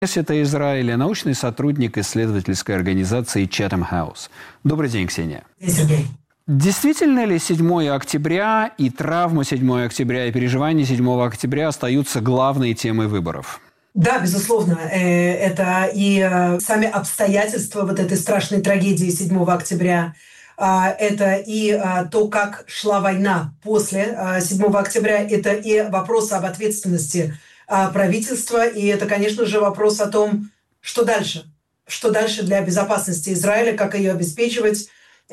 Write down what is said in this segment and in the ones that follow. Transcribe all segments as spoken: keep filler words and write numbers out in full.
Это Израиля, научный сотрудник исследовательской организации Chatham House. Добрый день, Ксения. Сергей. Действительно ли седьмое октября и травма седьмого октября и переживания седьмого октября остаются главной темой выборов? Да, безусловно. Это и сами обстоятельства вот этой страшной трагедии седьмого октября. Это и то, как шла война после седьмого октября. Это и вопрос об ответственности правительства. И это, конечно же, вопрос о том, что дальше. Что дальше для безопасности Израиля, как ее обеспечивать.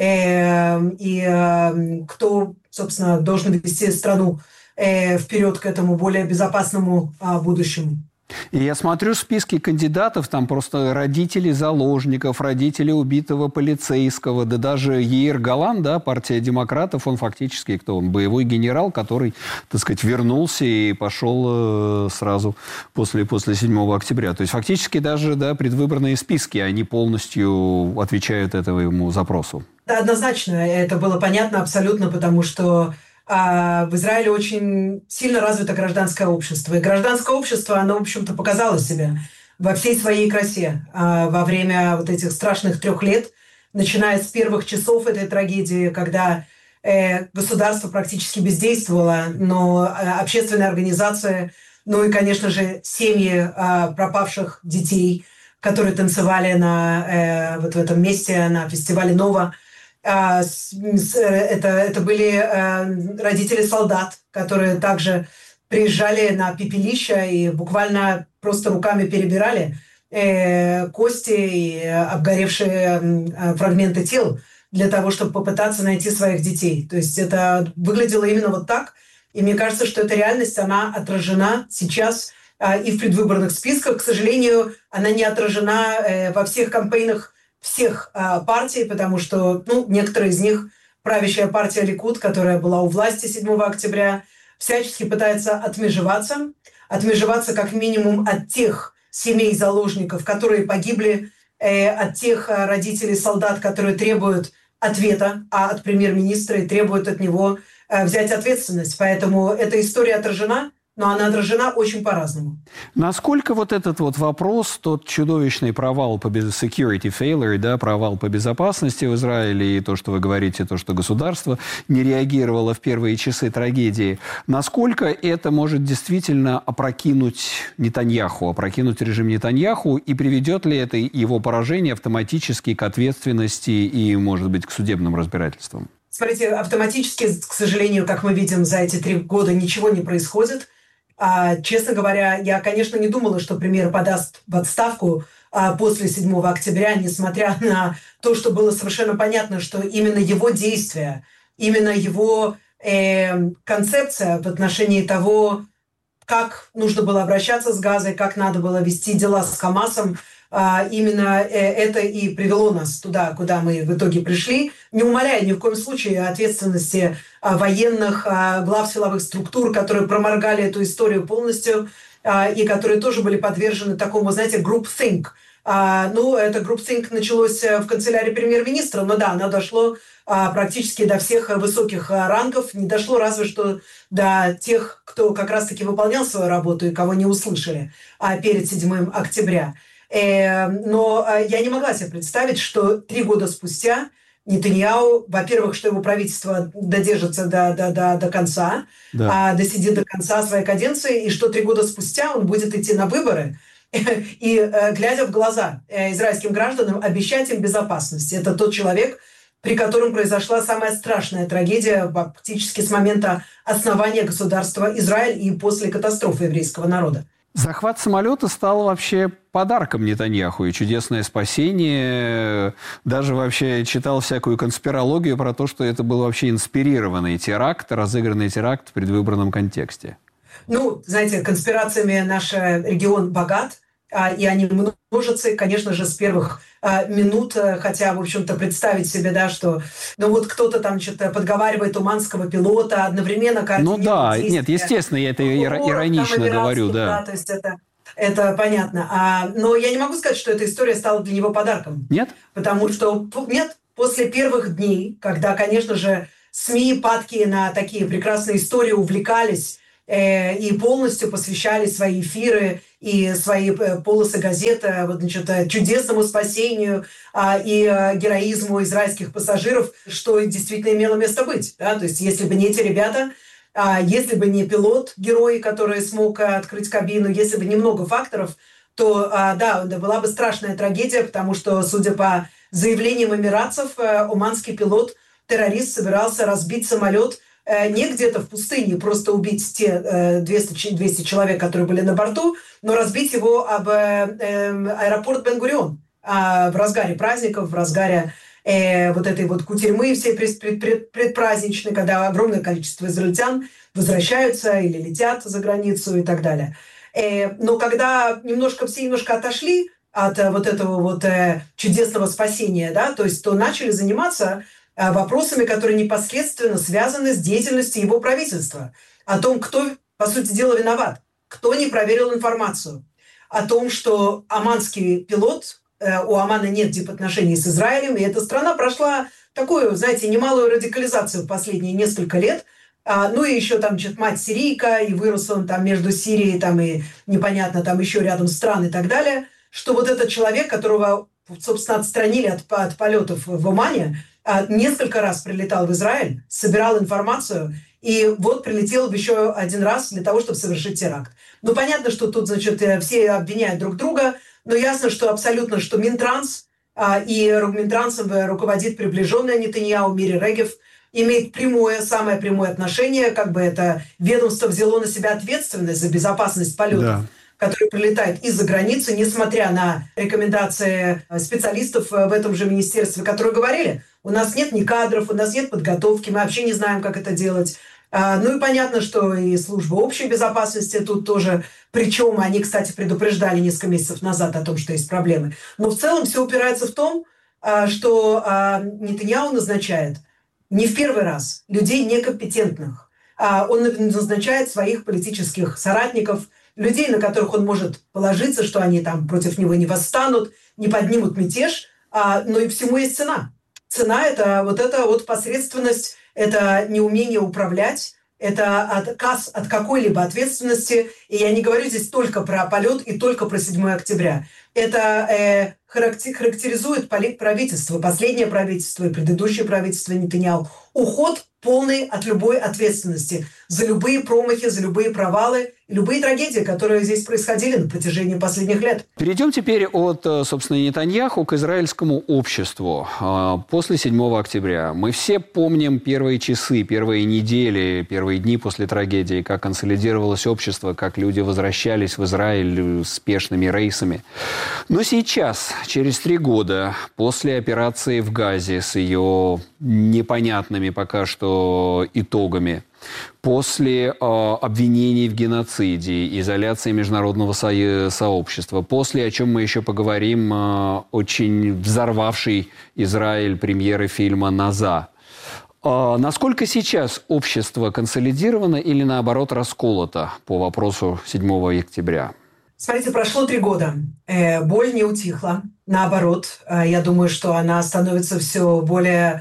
И кто, собственно, должен вести страну вперед к этому более безопасному будущему. И я смотрю списки кандидатов, там просто родители заложников, родители убитого полицейского, да даже Яир Голан, да, партия демократов, он фактически кто он? Боевой генерал, который, так сказать, вернулся и пошел сразу после, после седьмого октября. То есть фактически даже да, предвыборные списки, они полностью отвечают этому запросу. Да, однозначно, это было понятно абсолютно, потому что в Израиле очень сильно развито гражданское общество. И гражданское общество, оно, в общем-то, показало себя во всей своей красе во время вот этих страшных трех лет, начиная с первых часов этой трагедии, когда государство практически бездействовало, но общественные организации, ну и, конечно же, семьи пропавших детей, которые танцевали на, вот в этом месте, на фестивале «Нова», Это, это были родители солдат, которые также приезжали на пепелища и буквально просто руками перебирали кости и обгоревшие фрагменты тел для того, чтобы попытаться найти своих детей. То есть это выглядело именно вот так. И мне кажется, что эта реальность, она отражена сейчас и в предвыборных списках. К сожалению, она не отражена во всех кампейнах всех а, партий, потому что ну, некоторые из них, правящая партия Ликуд, которая была у власти седьмого октября, всячески пытается отмежеваться, отмежеваться как минимум от тех семей заложников, которые погибли, э, от тех э, родителей солдат, которые требуют ответа а от премьер-министра и требуют от него э, взять ответственность. Поэтому эта история отражена, но она отражена очень по-разному. Насколько вот этот вот вопрос, тот чудовищный провал по security failure, да, провал по безопасности в Израиле, и то, что вы говорите, то, что государство не реагировало в первые часы трагедии, насколько это может действительно опрокинуть Нетаньяху, опрокинуть режим Нетаньяху, и приведет ли это его поражение автоматически к ответственности и, может быть, к судебным разбирательствам? Смотрите, автоматически, к сожалению, как мы видим, за эти три года ничего не происходит. А, честно говоря, я, конечно, не думала, что премьер подаст в отставку а, после седьмого октября, несмотря на то, что было совершенно понятно, что именно его действия, именно его э, концепция в отношении того, как нужно было обращаться с Газой, как надо было вести дела с Хамасом, а, именно это и привело нас туда, куда мы в итоге пришли, не умаляя ни в коем случае ответственности а, военных, а, глав силовых структур, которые проморгали эту историю полностью а, и которые тоже были подвержены такому, знаете, groupthink. А, ну, это groupthink началось в канцелярии премьер-министра, но да, оно дошло а, практически до всех высоких а, рангов, не дошло разве что до тех, кто как раз-таки выполнял свою работу и кого не услышали а, перед седьмым октября. Но я не могла себе представить, что три года спустя Нетаньяху, во-первых, что его правительство додержится до, до, до, до конца, да. досидит до конца своей каденции, и что три года спустя он будет идти на выборы и, глядя в глаза израильским гражданам, обещать им безопасность. Это тот человек, при котором произошла самая страшная трагедия фактически с момента основания государства Израиль и после катастрофы еврейского народа. Захват самолета стал вообще подарком Нетаньяху, и чудесное спасение. Даже вообще читал всякую конспирологию про то, что это был вообще инспирированный теракт, разыгранный теракт в предвыборном контексте. Ну, знаете, конспирациями наш регион богат, и они множатся, конечно же, с первых минут, хотя, в общем-то, представить себе, да, что ну вот кто-то там что-то подговаривает уманского пилота, одновременно координирует Ну да, действия. Нет, естественно, я это иронично там, говорю, да. да. То есть это, это понятно. А, но я не могу сказать, что эта история стала для него подарком. Нет? Потому что, нет, после первых дней, когда, конечно же, СМИ, падки на такие прекрасные истории увлекались, э, и полностью посвящали свои эфиры и свои полосы газет вот, значит, чудесному спасению а, и а, героизму израильских пассажиров, что действительно имело место быть. Да? То есть если бы не эти ребята, а, если бы не пилот, герой, который смог открыть кабину, если бы немного факторов, то а, да, была бы страшная трагедия, потому что, судя по заявлениям эмиратцев, оманский пилот, террорист, собирался разбить самолет не где-то в пустыне, просто убить те двести, двести человек, которые были на борту, но разбить его об аэропорт Бен-Гурион в разгаре праздников, в разгаре вот этой вот кутерьмы всей предпраздничной, когда огромное количество израильтян возвращаются или летят за границу и так далее. Но когда немножко все немножко отошли от вот этого вот чудесного спасения, да, то есть то начали заниматься вопросами, которые непосредственно связаны с деятельностью его правительства. О том, кто, по сути дела, виноват, кто не проверил информацию. О том, что оманский пилот, у Омана нет дипотношений с Израилем, и эта страна прошла такую, знаете, немалую радикализацию в последние несколько лет. Ну и еще там что-то мать сирийка, и вырос он там между Сирией там, и непонятно, там еще рядом стран и так далее. Что вот этот человек, которого, собственно, отстранили от, от полетов в Омане, несколько раз прилетал в Израиль, собирал информацию, и вот прилетел еще один раз для того, чтобы совершить теракт. Ну, понятно, что тут, значит, все обвиняют друг друга, но ясно, что абсолютно, что Минтранс, и Минтрансом руководит приближенная Нетаньяху Мири Регев, имеет прямое, самое прямое отношение, как бы это ведомство взяло на себя ответственность за безопасность полетов. Да. Который прилетает из-за границы, несмотря на рекомендации специалистов в этом же министерстве, которые говорили, у нас нет ни кадров, у нас нет подготовки, мы вообще не знаем, как это делать. Ну и понятно, что и служба общей безопасности тут тоже, причем они, кстати, предупреждали несколько месяцев назад о том, что есть проблемы. Но в целом все упирается в том, что Нетаньяху назначает не в первый раз людей некомпетентных. Он назначает своих политических соратников, людей, на которых он может положиться, что они там против него не восстанут, не поднимут мятеж, а, но и всему есть цена. Цена – это вот эта вот посредственность, это неумение управлять, это отказ от какой-либо ответственности. И я не говорю здесь только про полет и только про седьмое октября. Это э, характеризует правительство, последнее правительство и предыдущее правительство Нетаньяху. Уход полный от любой ответственности за любые промахи, за любые провалы, любые трагедии, которые здесь происходили на протяжении последних лет. Перейдем теперь от, собственно, Нетаньяху к израильскому обществу. После седьмого октября мы все помним первые часы, первые недели, первые дни после трагедии, как консолидировалось общество, как люди возвращались в Израиль спешными рейсами. Но сейчас, через три года, после операции в Газе с ее непонятными пока что итогами, после э, обвинений в геноциде, изоляции международного со- сообщества, после, о чем мы еще поговорим, э, очень взорвавший Израиль премьеры фильма «Наза». Э, насколько сейчас общество консолидировано или, наоборот, расколото по вопросу седьмого октября? Смотрите, прошло три года. Э, боль не утихла. Наоборот, э, я думаю, что она становится все более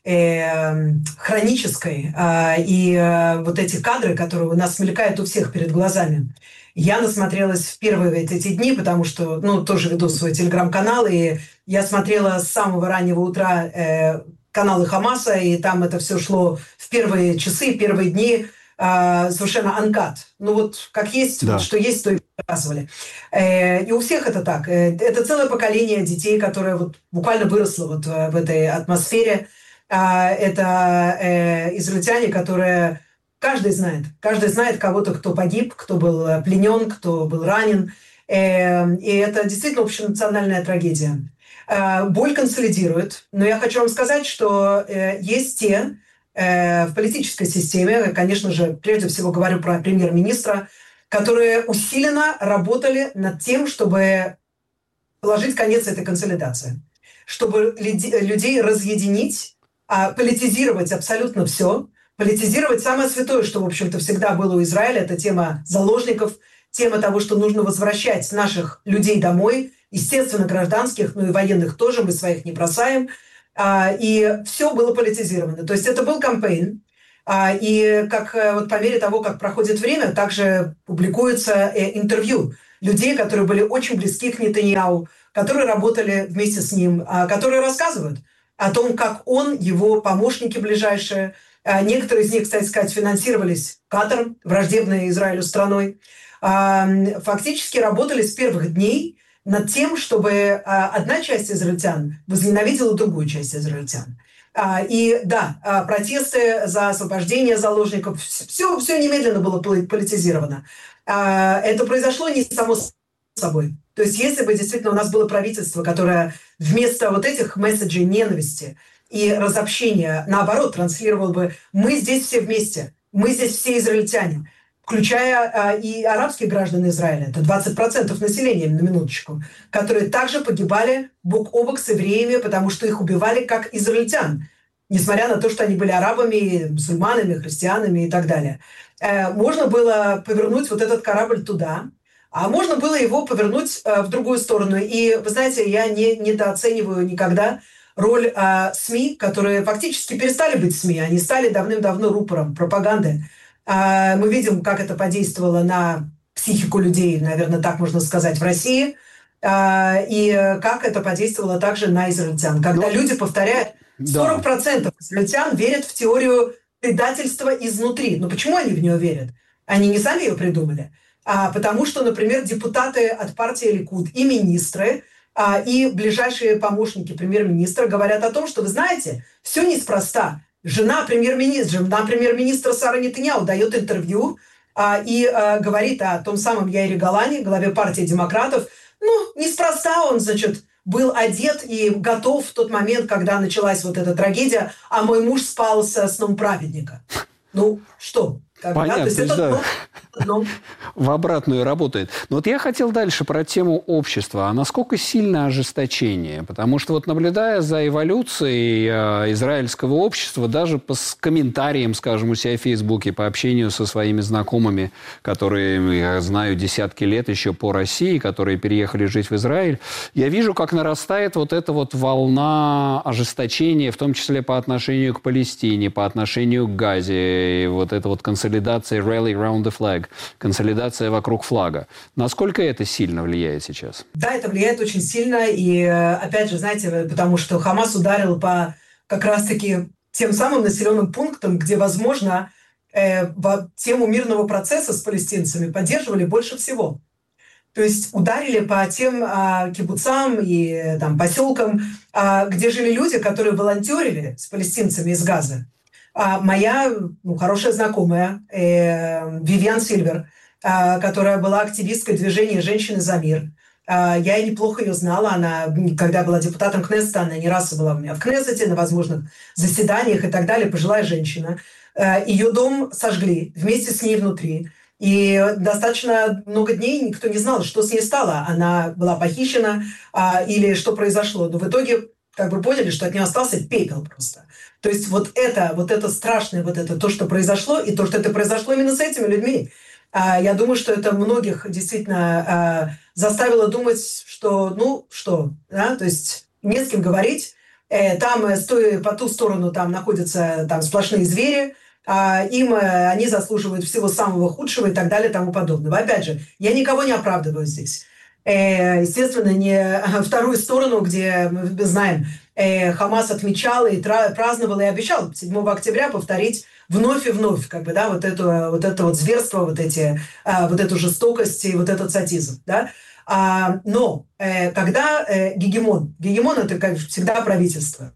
хронической, и вот эти кадры, которые у нас мелькают у всех перед глазами. Я насмотрелась в первые эти дни, потому что, ну, тоже веду свой телеграм-канал, и я смотрела с самого раннего утра каналы Хамаса, и там это все шло в первые часы, первые дни, совершенно uncut. Ну вот как есть, да. Вот, что есть, то и показывали. И у всех это так. Это целое поколение детей, которое вот буквально выросло вот в этой атмосфере. Это э, израильтяне, которые каждый знает. Каждый знает кого-то, кто погиб, кто был пленен, кто был ранен. Э, и это действительно общенациональная трагедия. Э, боль консолидирует. Но я хочу вам сказать, что э, есть те э, в политической системе, конечно же, прежде всего говорю про премьер-министра, которые усиленно работали над тем, чтобы положить конец этой консолидации. Чтобы людей разъединить, политизировать абсолютно все, политизировать самое святое, что, в общем-то, всегда было у Израиля, это тема заложников, тема того, что нужно возвращать наших людей домой, естественно, гражданских, ну и военных тоже, мы своих не бросаем, и все было политизировано. То есть это был кампейн, И как вот по мере того, как проходит время, также публикуются интервью людей, которые были очень близки к Нетаньяху, которые работали вместе с ним, которые рассказывают о том, как он, его помощники ближайшие, некоторые из них, кстати сказать, финансировались Катаром, враждебной Израилю страной, фактически работали с первых дней над тем, чтобы одна часть израильтян возненавидела другую часть израильтян. И да, протесты за освобождение заложников, все, все немедленно было политизировано. Это произошло не само собой. То есть если бы действительно у нас было правительство, которое вместо вот этих месседжей ненависти и разобщения, наоборот, транслировало бы «мы здесь все вместе, мы здесь все израильтяне», включая и арабских граждан Израиля, это двадцать процентов населения, на минуточку, которые также погибали бок о бок с евреями, потому что их убивали как израильтян, несмотря на то, что они были арабами, мусульманами, христианами и так далее. Можно было повернуть вот этот корабль туда, а можно было его повернуть в другую сторону. И, вы знаете, я не недооцениваю никогда роль СМИ, которые фактически перестали быть СМИ, они стали давным-давно рупором пропаганды. Мы видим, как это подействовало на психику людей, наверное, так можно сказать, в России, и как это подействовало также на израильтян. Когда Но... люди повторяют, сорок процентов да. израильтян верят в теорию предательства изнутри. Но почему они в нее верят? Они не сами ее придумали, а потому что, например, депутаты от партии Ликуд и министры, и ближайшие помощники премьер-министра говорят о том, что, вы знаете, все неспроста. Жена премьер-министра, жена премьер-министра Сара Нетаньяху дает интервью а, и а, говорит о том самом Яире Голлани, главе партии демократов. Ну, неспроста он, значит, был одет и готов в тот момент, когда началась вот эта трагедия, а мой муж спал со сном праведника. Ну, что? Как, Понятно, да? То есть это да. одно. В обратную работает. Но вот я хотел дальше про тему общества. А насколько сильно ожесточение? Потому что вот наблюдая за эволюцией э, израильского общества, даже по с комментариям, скажем, у себя в Фейсбуке, по общению со своими знакомыми, которые, я знаю, десятки лет еще по России, которые переехали жить в Израиль, я вижу, как нарастает вот эта вот волна ожесточения, в том числе по отношению к Палестине, по отношению к Газе, и вот эта вот концентрация консолидация rally around the flag, консолидация вокруг флага. Насколько это сильно влияет сейчас? Да, это влияет очень сильно. И, опять же, знаете, потому что Хамас ударил по как раз-таки тем самым населенным пунктам, где, возможно, э, в тему мирного процесса с палестинцами поддерживали больше всего. То есть ударили по тем а, кибуцам и там, поселкам, а, где жили люди, которые волонтерили с палестинцами из Газа. А моя ну, хорошая знакомая э, Вивиан Сильвер, э, которая была активисткой движения «Женщины за мир». Э, я неплохо ее знала. Она, когда была депутатом Кнессета, она не раз была у меня в Кнессете, на возможных заседаниях и так далее, пожилая женщина. Э, ее дом сожгли вместе с ней внутри. И достаточно много дней никто не знал, что с ней стало. Она была похищена э, или что произошло. Но в итоге как бы поняли, что от нее остался пепел просто. То есть вот это, вот это страшное, вот это то, что произошло, и то, что это произошло именно с этими людьми. Я думаю, что это многих действительно заставило думать, что, ну, что, да, то есть не с кем говорить. Там, стоя по ту сторону, там находятся там сплошные звери, им они заслуживают всего самого худшего и так далее и тому подобного. Опять же, я никого не оправдываю здесь. Естественно, не вторую сторону, где мы знаем, Хамас отмечал и праздновал и обещал седьмого октября повторить вновь и вновь, как бы, да, вот, эту, вот это вот зверство, вот, эти, вот эту жестокость и вот этот садизм. Да? Но когда гегемон, гегемон это, как всегда, правительство,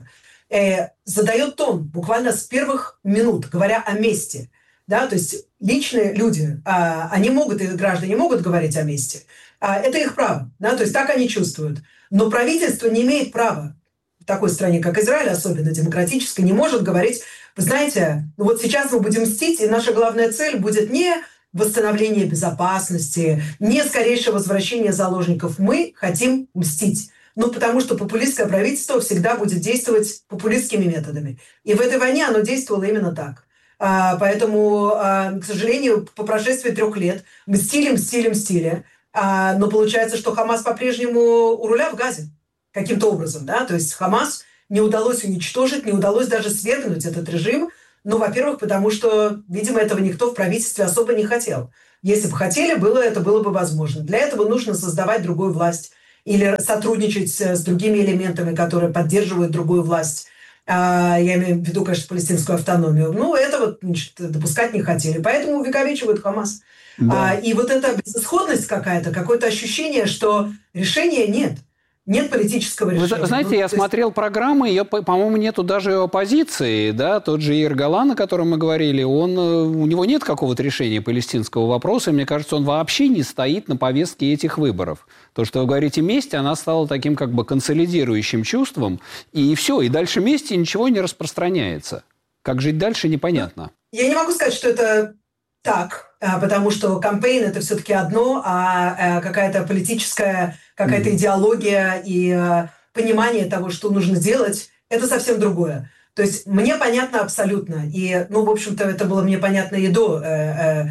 задает тон буквально с первых минут, говоря о мести, да, то есть личные люди, они могут, и граждане могут говорить о мести, это их право, да, то есть так они чувствуют. Но правительство не имеет права в такой стране, как Израиль, особенно демократической, не может говорить, вы знаете, ну вот сейчас мы будем мстить, и наша главная цель будет не восстановление безопасности, не скорейшее возвращение заложников. Мы хотим мстить. Ну, потому что популистское правительство всегда будет действовать популистскими методами. И в этой войне оно действовало именно так. А, поэтому, а, к сожалению, по прошествии трех лет мстили, мстили, мстили. А, но получается, что Хамас по-прежнему у руля в Газе. Каким-то образом, да, то есть Хамас не удалось уничтожить, не удалось даже свергнуть этот режим, Ну, во-первых, потому что, видимо, этого никто в правительстве особо не хотел. Если бы хотели, было, это было бы возможно. Для этого нужно создавать другую власть или сотрудничать с другими элементами, которые поддерживают другую власть. А, я имею в виду, конечно, палестинскую автономию. Ну, этого, значит, допускать не хотели. Поэтому увековечивают Хамас. А, Да. и вот эта безысходность какая-то, какое-то ощущение, что решения нет. Нет политического Вы решения. знаете, Ну, я то есть... смотрел программы, ее, по-моему, нету даже оппозиции, да, тот же Яир Голан, о котором мы говорили, он, у него нет какого-то решения палестинского вопроса, и мне кажется, он вообще не стоит на повестке этих выборов. То, что вы говорите «месть», она стала таким как бы консолидирующим чувством, и все, и дальше «месть» ничего не распространяется. Как жить дальше, непонятно. Я не могу сказать, что это так, потому что кампейн – это все-таки одно, а какая-то политическая, какая-то mm-hmm. идеология и понимание того, что нужно делать – это совсем другое. То есть мне понятно абсолютно, и, ну, в общем-то, это было мне понятно и до э,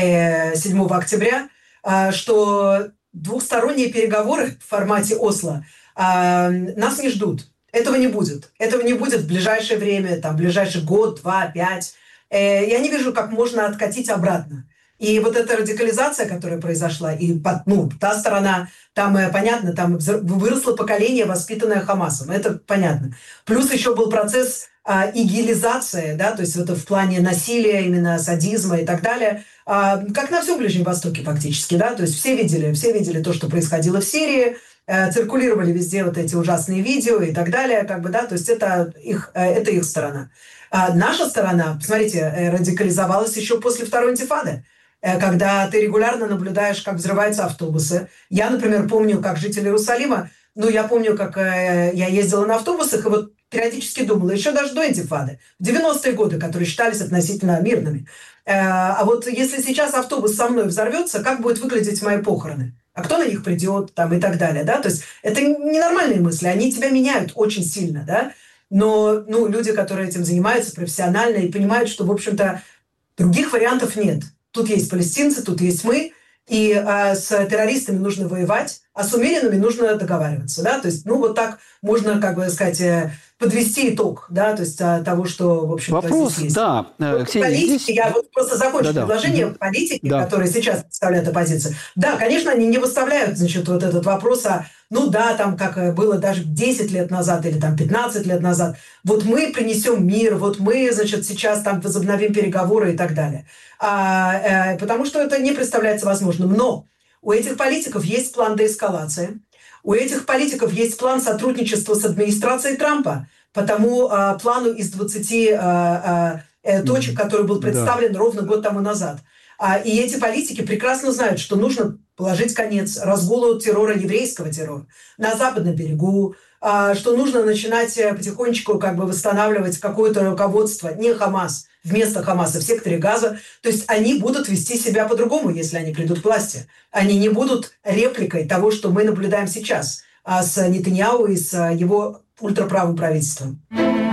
э, седьмого октября, э, что двухсторонние переговоры в формате Осло э, нас не ждут. Этого не будет. Этого не будет в ближайшее время, там, в ближайший год, два, пять. Я не вижу, как можно откатить обратно. И вот эта радикализация, которая произошла, и ну, та сторона, там понятно, там выросло поколение, воспитанное Хамасом, это понятно. Плюс еще был процесс а, игилизации, да, то есть это в плане насилия, именно садизма и так далее, а, как на всем Ближнем Востоке фактически, да, то есть все видели, все видели то, что происходило в Сирии, э, циркулировали везде вот эти ужасные видео и так далее, как бы, да, то есть это их, э, это их сторона. А наша сторона, посмотрите, радикализовалась еще после второй интифады, когда ты регулярно наблюдаешь, как взрываются автобусы. Я, например, помню, как житель Иерусалима, ну, я помню, как я ездила на автобусах, и вот периодически думала, еще даже до интифады, в девяностые годы, которые считались относительно мирными. А вот если сейчас автобус со мной взорвется, как будут выглядеть мои похороны? А кто на них придет, там, и так далее, да? То есть это ненормальные мысли, они тебя меняют очень сильно, да? Но ну, люди, которые этим занимаются профессионально и понимают, что, в общем-то, других вариантов нет. Тут есть палестинцы, тут есть мы, и а, с террористами нужно воевать, а с умеренными нужно договариваться. Да? То есть, ну, вот так можно, как бы сказать, подвести итог, да, то есть того, что, в общем-то, Вопрос, здесь есть. да, Вот Ксения, политики, здесь... я вот просто закончу Да-да. предложение. Угу. Политики, Да. которые сейчас представляют оппозицию, да, конечно, они не выставляют, значит, вот этот вопрос, а, ну да, там, как было даже десять лет назад или там пятнадцать лет назад, вот мы принесем мир, вот мы, значит, сейчас там возобновим переговоры и так далее. А, э, потому что это не представляется возможным. Но у этих политиков есть план деэскалации, у этих политиков есть план сотрудничества с администрацией Трампа по тому э, плану из двадцати э, э, точек, который был представлен да. ровно год тому назад. А, и эти политики прекрасно знают, что нужно положить конец разгулу террора, еврейского террора на Западном берегу, а, что нужно начинать потихонечку как бы восстанавливать какое-то руководство, не Хамас, вместо Хамаса в секторе Газа. То есть они будут вести себя по-другому, если они придут к власти. Они не будут репликой того, что мы наблюдаем сейчас а, с Нетаньяху и с его ультраправым правительством.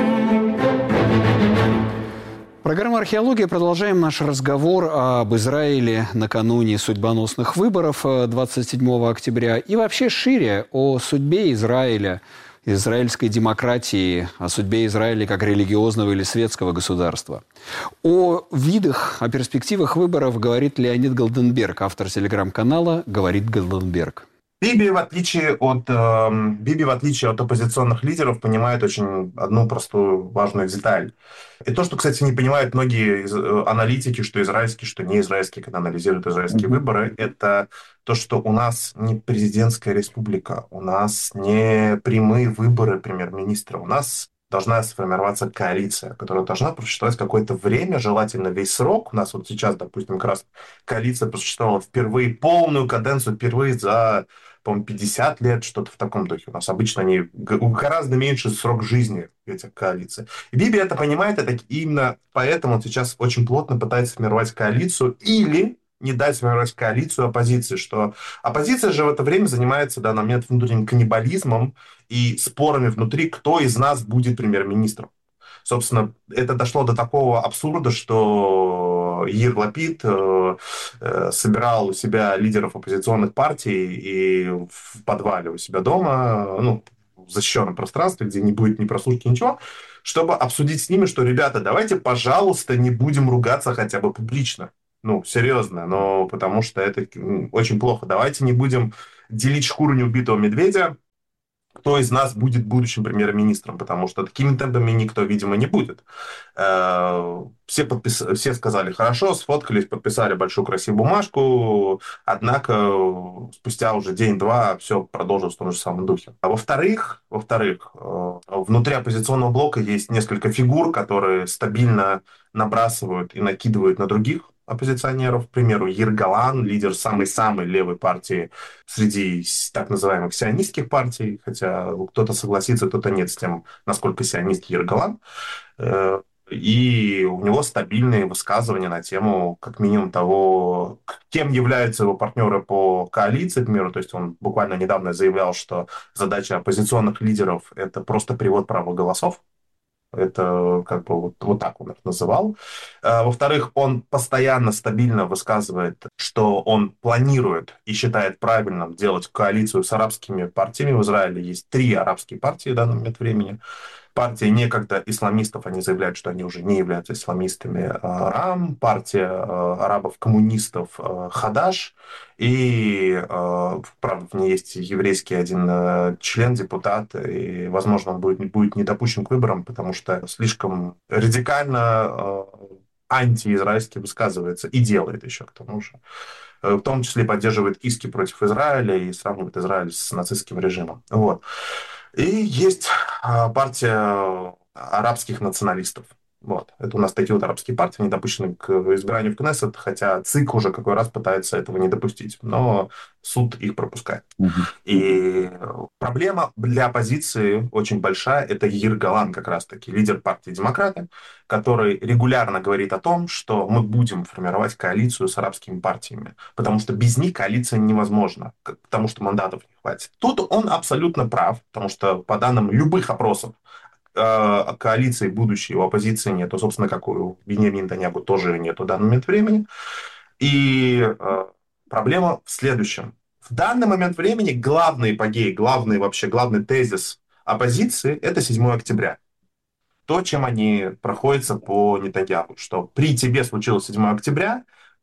Программа «Археология». Продолжаем наш разговор об Израиле накануне судьбоносных выборов двадцать седьмого октября и вообще шире о судьбе Израиля, израильской демократии, о судьбе Израиля как религиозного или светского государства. О видах, о перспективах выборов говорит Леонид Голденберг, автор телеграм-канала «Говорит Голденберг». Биби, в отличие от э, Биби, в отличие от оппозиционных лидеров, понимает очень одну простую важную деталь. И то, что, кстати, не понимают многие из, э, аналитики, что израильские, что не израильские, когда анализируют израильские mm-hmm. выборы, это то, что у нас не президентская республика, у нас не прямые выборы премьер-министра, у нас должна сформироваться коалиция, которая должна просуществовать какое-то время, желательно весь срок. У нас вот сейчас, допустим, как раз коалиция просуществовала впервые полную каденцию, впервые за, по-моему, пятьдесят лет, что-то в таком духе. У нас обычно они гораздо меньше срок жизни этих коалиций. И Биби это понимает, это именно поэтому он сейчас очень плотно пытается формировать коалицию или не дать сформировать коалицию оппозиции, что оппозиция же в это время занимается в данный момент внутренним каннибализмом и спорами внутри, кто из нас будет премьер-министром. Собственно, это дошло до такого абсурда, что Яир Лапид э, э, собирал у себя лидеров оппозиционных партий и в подвале у себя дома, ну, в защищенном пространстве, где не будет ни прослушки, ничего, чтобы обсудить с ними, что, ребята, давайте, пожалуйста, не будем ругаться хотя бы публично. Ну, серьезно, но потому что это очень плохо. Давайте не будем делить шкуру неубитого медведя, кто из нас будет будущим премьер-министром, потому что такими темпами никто, видимо, не будет. Все, подпис... Все сказали хорошо, сфоткались, подписали большую красивую бумажку, однако спустя уже день-два все продолжилось в том же самом духе. А во-вторых, во-вторых, внутри оппозиционного блока есть несколько фигур, которые стабильно набрасывают и накидывают на других оппозиционеров. К примеру, Йиргалан, лидер самой-самой левой партии среди так называемых сионистских партий, хотя кто-то согласится, кто-то нет с тем, насколько сионист Йиргалан. И у него стабильные высказывания на тему, как минимум, того, кем являются его партнеры по коалиции, к примеру. То есть он буквально недавно заявлял, что задача оппозиционных лидеров – это просто перевод права голосов. Это как бы вот, вот так он их называл. Во-вторых, он постоянно, стабильно высказывает, что он планирует и считает правильным делать коалицию с арабскими партиями. В Израиле есть три арабские партии в данный момент времени. Партия некогда исламистов, они заявляют, что они уже не являются исламистами. Рам, партия арабов-коммунистов Хадаш, и, правда, в ней есть еврейский один член, депутат, и, возможно, он будет, будет не допущен к выборам, потому что слишком радикально антиизраильски высказывается и делает еще к тому же. В том числе поддерживает иски против Израиля и сравнивает Израиль с нацистским режимом. Вот. И есть партия арабских националистов. Вот. Это у нас такие вот арабские партии, не допущены к избранию в Кнессет, хотя ЦИК уже какой раз пытается этого не допустить, но суд их пропускает. Угу. И проблема для оппозиции очень большая. Это Йиргалан как раз-таки, лидер партии «Демократы», который регулярно говорит о том, что мы будем формировать коалицию с арабскими партиями, потому что без них коалиция невозможна, потому что мандатов не хватит. Тут он абсолютно прав, потому что по данным любых опросов, коалиции будущей у оппозиции нет, то, собственно, как у Биньямина Нетаньяху тоже нет в данный момент времени. И э, проблема в следующем. В данный момент времени главный эпогей, главный вообще, главный тезис оппозиции – это седьмое октября. То, чем они проходятся по Нетаньяху, что при тебе случилось седьмое октября,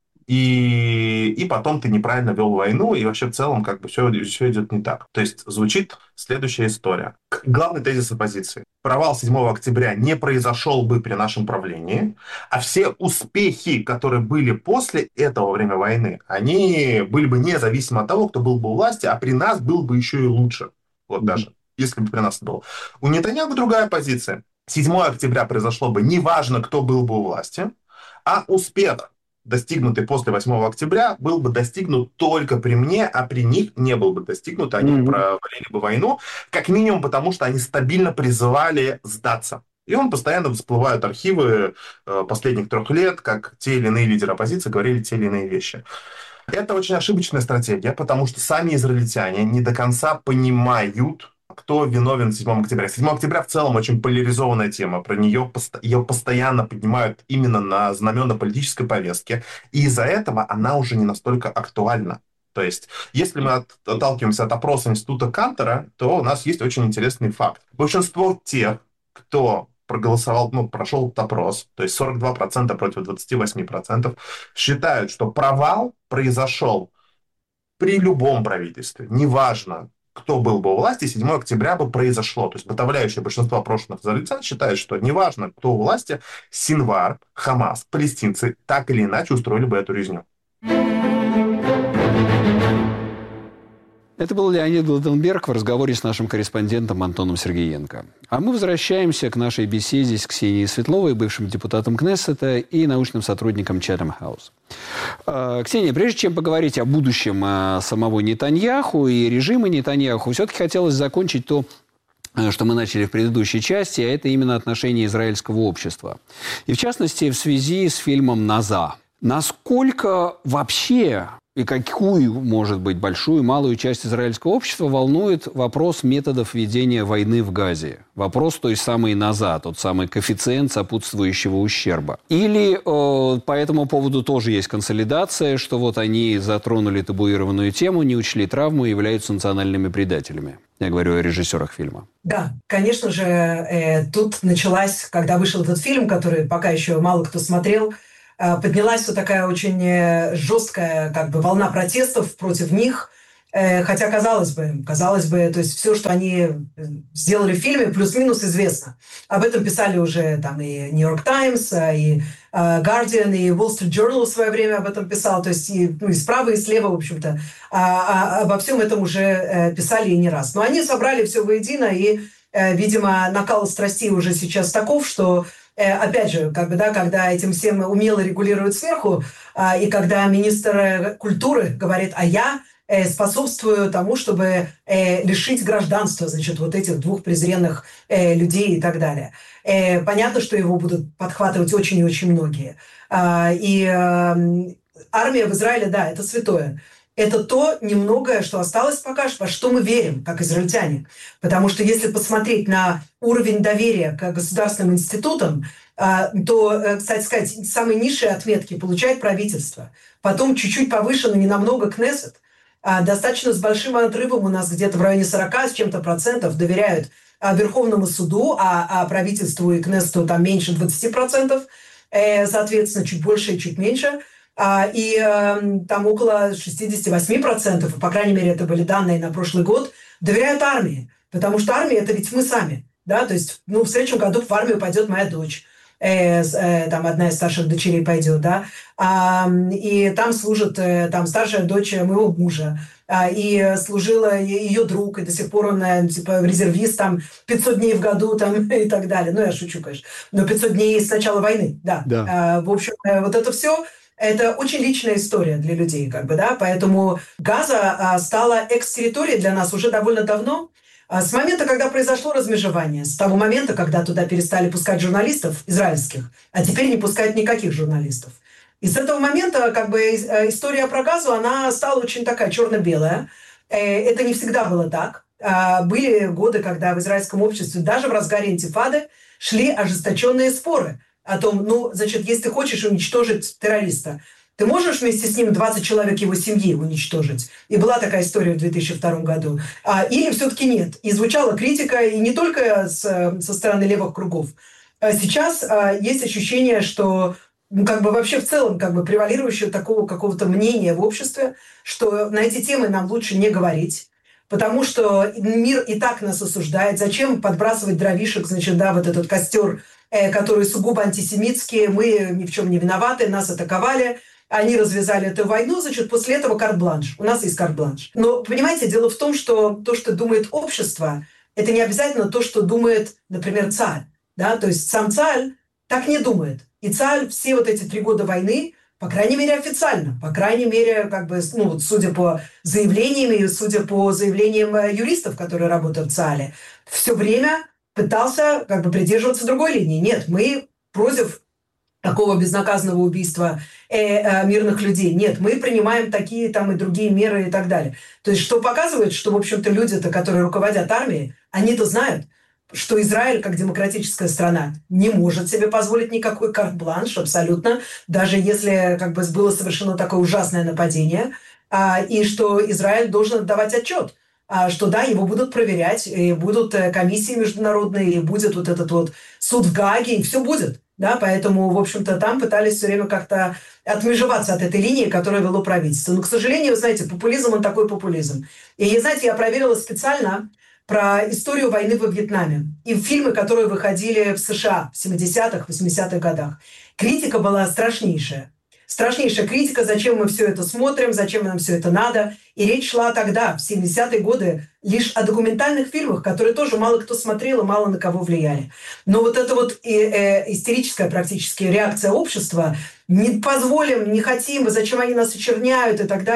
и, и потом ты неправильно вел войну, и вообще в целом как бы все, все идет не так. То есть звучит следующая история. Главный тезис оппозиции. Провал седьмого октября не произошел бы при нашем правлении, а все успехи, которые были после этого время войны, они были бы независимы от того, кто был бы у власти, а при нас был бы еще и лучше. Вот mm-hmm. даже, если бы при нас было. У Нетаньяху другая позиция. седьмого октября произошло бы неважно, кто был бы у власти, а успех, достигнутый после восьмого октября, был бы достигнут только при мне, а при них не был бы достигнут, они mm-hmm. провалили бы войну, как минимум потому, что они стабильно призывали сдаться. И он постоянно всплывают архивы э, последних трех лет, как те или иные лидеры оппозиции говорили те или иные вещи. Это очень ошибочная стратегия, потому что сами израильтяне не до конца понимают, кто виновен седьмого октября. седьмого октября в целом очень поляризованная тема. Про нее ее постоянно поднимают именно на знамена политической повестки. И из-за этого она уже не настолько актуальна. То есть, если мы от, отталкиваемся от опроса Института Кантера, то у нас есть очень интересный факт. Большинство тех, кто проголосовал, ну, прошел этот опрос, то есть сорок два процента против двадцати восьми процентов, считают, что провал произошел при любом правительстве. Неважно, кто был бы у власти, седьмого октября бы произошло. То есть подавляющее большинство опрошенных израильтян считает, что неважно, кто у власти, Синвар, Хамас, палестинцы так или иначе устроили бы эту резню. Это был Леонид Гладенберг в разговоре с нашим корреспондентом Антоном Сергеенко. А мы возвращаемся к нашей беседе с Ксенией Светловой, бывшим депутатом Кнессета и научным сотрудником Chatham House. Ксения, прежде чем поговорить о будущем самого Нетаньяху и режима Нетаньяху, все-таки хотелось закончить то, что мы начали в предыдущей части, а это именно отношение израильского общества. И в частности, в связи с фильмом «Наза». Насколько вообще и какую, может быть, большую, малую часть израильского общества волнует вопрос методов ведения войны в Газе. Вопрос той самой назад, тот самый коэффициент сопутствующего ущерба. Или э, по этому поводу тоже есть консолидация, что вот они затронули табуированную тему, не учли травму и являются национальными предателями. Я говорю о режиссерах фильма. Да, конечно же, э, тут началась, когда вышел этот фильм, который пока еще мало кто смотрел, поднялась вот такая очень жесткая как бы волна протестов против них, хотя казалось бы, казалось бы, то есть все, что они сделали в фильме, плюс-минус известно. Об этом писали уже там и New York Times, и Guardian, и Wall Street Journal в свое время об этом писал, то есть и, ну, и справа, и слева, в общем-то, а, а, обо всем этом уже писали и не раз. Но они собрали все воедино, и, видимо, накал страстей уже сейчас таков, что опять же, как бы, да, когда этим всем умело регулируют сверху, а, и когда министр культуры говорит, а я э, способствую тому, чтобы э, лишить гражданства, значит, вот этих двух презренных э, людей и так далее. Э, понятно, что его будут подхватывать очень и очень многие. А, и э, армия в Израиле, да, это святое. Это то немногое, что осталось пока, во что мы верим, как израильтяне. Потому что если посмотреть на уровень доверия к государственным институтам, то, кстати сказать, самые низшие отметки получает правительство. Потом чуть-чуть повыше, но не намного Кнессет. Достаточно с большим отрывом, у нас где-то в районе сорока с чем-то процентов доверяют Верховному суду, а правительству и Кнессету там меньше двадцати процентов, соответственно, чуть больше и чуть меньше. И э, там около шестьдесят восемь процентов, по крайней мере, это были данные на прошлый год, доверяют армии. Потому что армия – это ведь мы сами. Да? То есть ну, в следующем году в армию пойдет моя дочь. Э, э, там одна из старших дочерей пойдет. Да? А, и там служит э, там, старшая дочь моего мужа. А, и служила ее друг, и до сих пор он типа, резервист там, пятьсот дней в году там, и так далее. Ну, я шучу, конечно. Но пятьсот дней с начала войны. Да. Да. А, в общем, вот это все... Это очень личная история для людей, как бы, да, поэтому Газа а, стала экс-территорией для нас уже довольно давно, а, с момента, когда произошло размежевание, с того момента, когда туда перестали пускать журналистов израильских, а теперь не пускают никаких журналистов. И с этого момента, как бы, история про Газу, она стала очень такая черно-белая. Это не всегда было так. Были годы, когда в израильском обществе, даже в разгаре интифады, шли ожесточенные споры о том, ну, значит, если ты хочешь уничтожить террориста, ты можешь вместе с ним двадцать человек его семьи уничтожить? И была такая история в две тысячи втором году. А, или все-таки нет? И звучала критика, и не только с, со стороны левых кругов. А сейчас а, есть ощущение, что ну, как бы вообще в целом как бы превалирующее такого какого-то мнения в обществе, что на эти темы нам лучше не говорить, потому что мир и так нас осуждает. Зачем подбрасывать дровишек, значит, да, вот этот костер, э, который сугубо антисемитский, мы ни в чем не виноваты, нас атаковали, они развязали эту войну, значит, после этого карт-бланш. У нас есть карт-бланш. Но, понимаете, дело в том, что то, что думает общество, это не обязательно то, что думает, например, царь. Да? То есть сам царь так не думает. И царь все вот эти три года войны, по крайней мере, официально, по крайней мере, как бы, ну, вот, судя по заявлениям и судя по заявлениям юристов, которые работают в ЦАЛе, все время пытался как бы придерживаться другой линии. Нет, мы против такого безнаказанного убийства э, э, мирных людей. Нет, мы принимаем такие там и другие меры и так далее. То есть что показывает, что, в общем-то, люди-то, которые руководят армией, они-то знают, что Израиль, как демократическая страна, не может себе позволить никакой карт-бланш абсолютно, даже если как бы было совершено такое ужасное нападение, а, и что Израиль должен отдавать отчет, а, что да, его будут проверять, и будут комиссии международные, и будет вот этот вот суд в Гааге, и все будет. Да, поэтому, в общем-то, там пытались все время как-то отмежеваться от этой линии, которую вело правительство. Но, к сожалению, вы знаете, популизм, он такой популизм. И, знаете, я проверила специально про историю войны во Вьетнаме и фильмы, которые выходили в США в семидесятых, восьмидесятых годах. Критика была страшнейшая. Страшнейшая критика, зачем мы все это смотрим, зачем нам все это надо. И речь шла тогда, в семидесятые годы, лишь о документальных фильмах, которые тоже мало кто смотрел и мало на кого влияли. Но вот эта вот э, э, истерическая практически реакция общества, не позволим, не хотим, зачем они нас очерняют и так далее,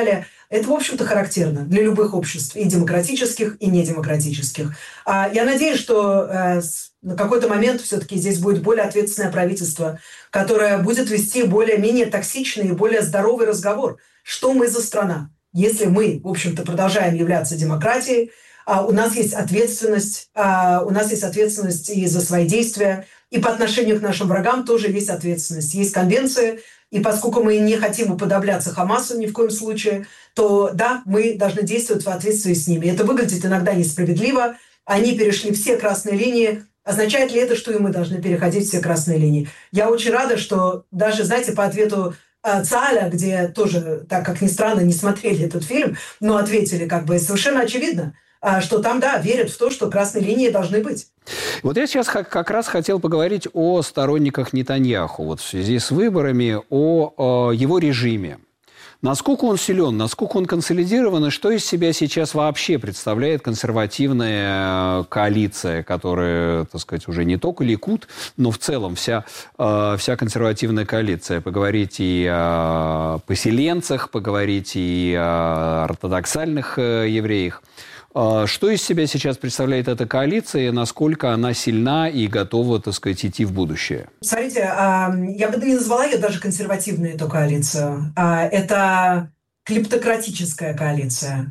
Это, в общем-то, характерно для любых обществ, и демократических, и недемократических. Я надеюсь, что на какой-то момент все-таки здесь будет более ответственное правительство, которое будет вести более-менее токсичный и более здоровый разговор. Что мы за страна? Если мы, в общем-то, продолжаем являться демократией, у нас есть ответственность, у нас есть ответственность и за свои действия, и по отношению к нашим врагам тоже есть ответственность. Есть конвенции, и поскольку мы не хотим уподобляться Хамасу ни в коем случае, то да, мы должны действовать в соответствии с ними. Это выглядит иногда несправедливо. Они перешли все красные линии. Означает ли это, что и мы должны переходить все красные линии? Я очень рада, что даже, знаете, по ответу Цааля, где тоже, так как ни странно, не смотрели этот фильм, но ответили как бы совершенно очевидно, что там, да, верят в то, что красные линии должны быть. Вот я сейчас как раз хотел поговорить о сторонниках Нетаньяху, вот в связи с выборами, о, о его режиме. Насколько он силен, насколько он консолидирован, и что из себя сейчас вообще представляет консервативная коалиция, которая, так сказать, уже не только Ликуд, но в целом вся, вся консервативная коалиция. Поговорить и о поселенцах, поговорить и о ортодоксальных евреях. Что из себя сейчас представляет эта коалиция, насколько она сильна и готова, так сказать, идти в будущее? Смотрите, я бы не назвала ее даже консервативной, эту коалицию. Это клептократическая коалиция.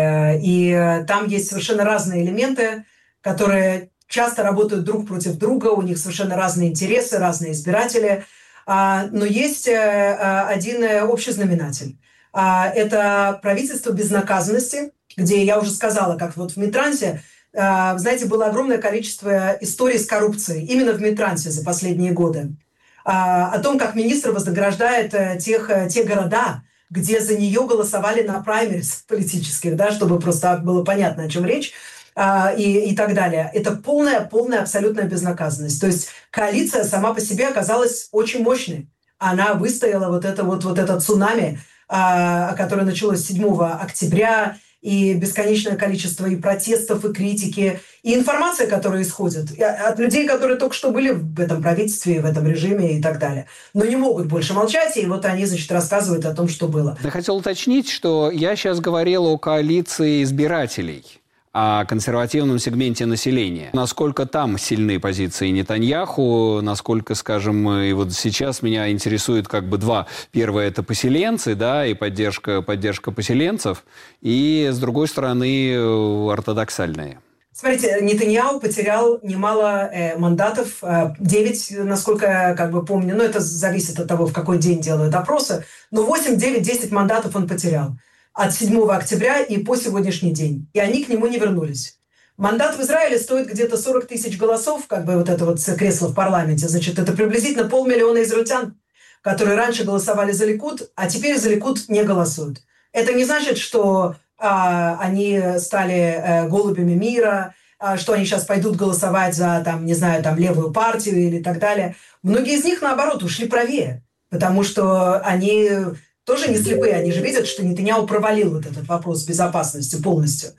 И там есть совершенно разные элементы, которые часто работают друг против друга, у них совершенно разные интересы, разные избиратели. Но есть один общий знаменатель. Это правительство безнаказанности, где я уже сказала, как вот в Митрансе, знаете, было огромное количество историй с коррупцией именно в Митрансе за последние годы. О том, как министр вознаграждает тех, те города, где за нее голосовали на праймерис политических, да, чтобы просто было понятно, о чем речь, и, и так далее. Это полная, полная абсолютная безнаказанность. То есть коалиция сама по себе оказалась очень мощной. Она выстояла вот это, вот, вот это цунами, которое началось седьмого октября, и бесконечное количество и протестов, и критики, и информация, которая исходит от людей, которые только что были в этом правительстве, в этом режиме и так далее. Но не могут больше молчать, и вот они, значит, рассказывают о том, что было. Я хотел уточнить, что я сейчас говорил о коалиции избирателей, о консервативном сегменте населения. Насколько там сильны позиции Нетаньяху, насколько, скажем, и вот сейчас меня интересует как бы два. Первое – это поселенцы, да, и поддержка, поддержка поселенцев, и, с другой стороны, ортодоксальные. Смотрите, Нетаньяху потерял немало э, мандатов, девять, насколько я как бы помню, но это зависит от того, в какой день делают опросы, но восемь, девять, десять мандатов он потерял от седьмого октября и по сегодняшний день. И они к нему не вернулись. Мандат в Израиле стоит где-то сорок тысяч голосов, как бы вот это вот кресло в парламенте. Значит, это приблизительно полмиллиона израильтян, которые раньше голосовали за Ликуд, а теперь за Ликуд не голосуют. Это не значит, что а, они стали а, голубями мира, а, что они сейчас пойдут голосовать за, там, не знаю, там, левую партию или так далее. Многие из них, наоборот, ушли правее, потому что они... тоже не слепые, они же видят, что Нетаньяху провалил вот этот вопрос безопасности полностью.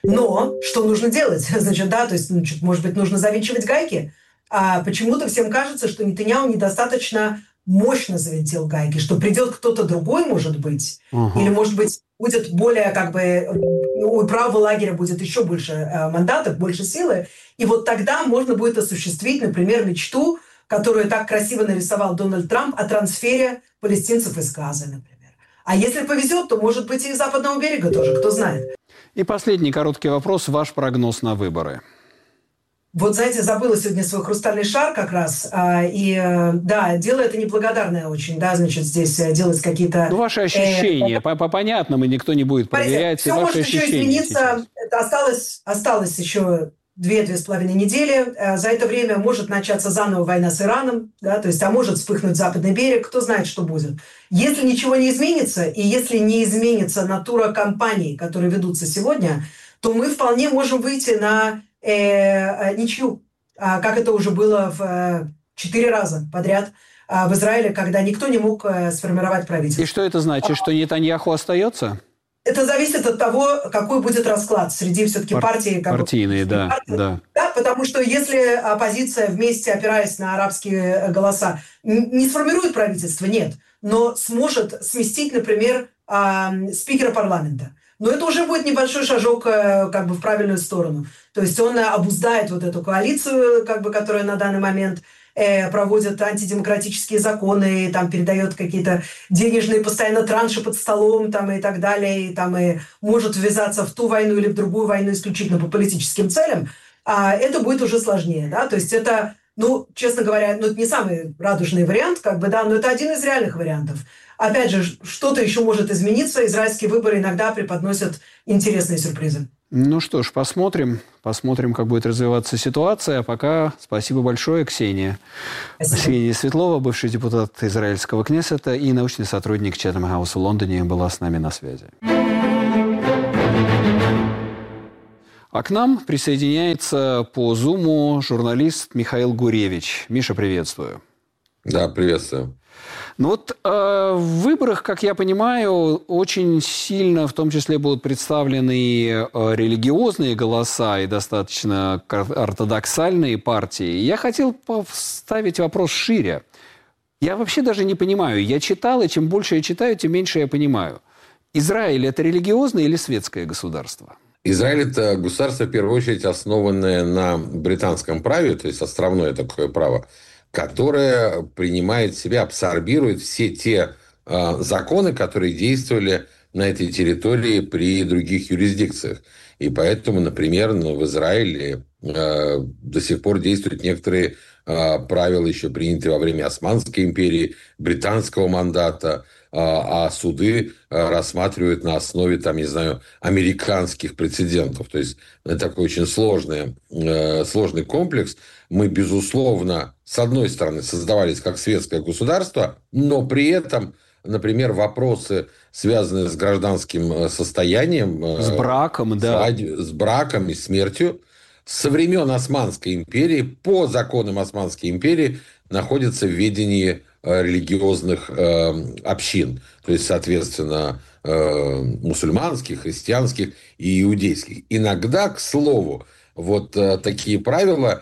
Но что нужно делать? Значит, да, то есть, значит, может быть, нужно завинчивать гайки. А почему-то всем кажется, что Нетаньяху недостаточно мощно завинтил гайки, что придет кто-то другой, может быть, uh-huh. или, может быть, будет более, как бы, у правого лагеря будет еще больше э, мандатов, больше силы, и вот тогда можно будет осуществить, например, мечту, которую так красиво нарисовал Дональд Трамп, о трансфере палестинцев из Газы, например. А если повезет, то, может быть, и из Западного берега тоже, кто знает. И последний короткий вопрос. Ваш прогноз на выборы? Вот, знаете, забыла сегодня свой хрустальный шар как раз. И, да, дело это неблагодарное очень, да, значит, здесь делать какие-то... Ну, ваши ощущения. Э, Понятно, мы никто не будет проверять. Все может еще измениться. Это осталось, осталось еще... Две-две с половиной недели. За это время может начаться заново война с Ираном, да, то есть, а может вспыхнуть Западный берег, кто знает, что будет. Если ничего не изменится, и если не изменится натура кампаний, которые ведутся сегодня, то мы вполне можем выйти на э, ничью, как это уже было в четыре раза подряд в Израиле, когда никто не мог сформировать правительство. И что это значит, что Нетаньяху остается? Это зависит от того, какой будет расклад среди все-таки Пар- партии. Как партийные, бы, да, партии, да. Да, потому что если оппозиция вместе, опираясь на арабские голоса, не сформирует правительство, нет. но сможет сместить, например, спикера парламента. Но это уже будет небольшой шажок как бы в правильную сторону. То есть он обуздает вот эту коалицию, как бы, которая на данный момент э, проводит антидемократические законы, там, передает какие-то денежные постоянно транши под столом там, и так далее, и, там, и может ввязаться в ту войну или в другую войну исключительно по политическим целям. А это будет уже сложнее. Да? То есть это, ну, честно говоря, ну, это не самый радужный вариант, как бы, да, но это один из реальных вариантов. Опять же, что-то еще может измениться. Израильские выборы иногда преподносят интересные сюрпризы. Ну что ж, посмотрим. Посмотрим, как будет развиваться ситуация. А пока спасибо большое, Ксения. Спасибо. Ксения Светлова, бывший депутат израильского Кнессета и научный сотрудник Chatham House в Лондоне, была с нами на связи. А к нам присоединяется по Зуму журналист Михаил Гуревич. Миша, приветствую. Да, приветствую. Ну вот э, в выборах, как я понимаю, очень сильно в том числе будут представлены э, религиозные голоса и достаточно ортодоксальные партии. Я хотел поставить вопрос шире. Я вообще даже не понимаю. Я читал, и чем больше я читаю, тем меньше я понимаю. Израиль – это религиозное или светское государство? Израиль – это государство, в первую очередь, основанное на британском праве, то есть островное такое право, которое принимает в себя, абсорбирует все те э, законы, которые действовали на этой территории при других юрисдикциях. И поэтому, например, ну, в Израиле э, до сих пор действуют некоторые э, правила, еще принятые во время Османской империи, британского мандата, э, а суды э, рассматривают на основе, там, не знаю, американских прецедентов. То есть это такой очень сложный, э, сложный комплекс. Мы, безусловно, с одной стороны, создавались как светское государство, но при этом, например, вопросы, связанные с гражданским состоянием, с браком, да. с браком и смертью, со времен Османской империи, по законам Османской империи, находятся в ведении религиозных э, общин. То есть, соответственно, э, мусульманских, христианских и иудейских. Иногда, к слову, вот э, такие правила